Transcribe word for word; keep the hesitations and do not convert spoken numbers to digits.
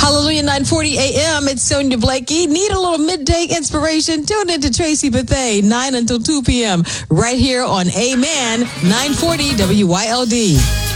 Hallelujah, nine forty a.m. It's Sonia Blakey. Need a little midday inspiration? Tune in to Tracy Bethea, nine until two p.m. right here on Amen, nine forty W Y L D.